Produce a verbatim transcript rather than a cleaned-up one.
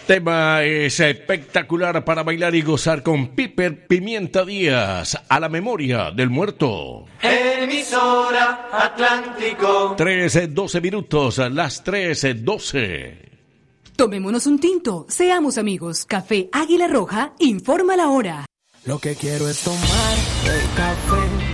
Tema es espectacular para bailar y gozar con Piper Pimienta Díaz, A la memoria del muerto. Emisora Atlántico. trece, doce minutos, las trece, doce. Tomémonos un tinto, seamos amigos. Café Águila Roja informa la hora. Lo que quiero es tomar el café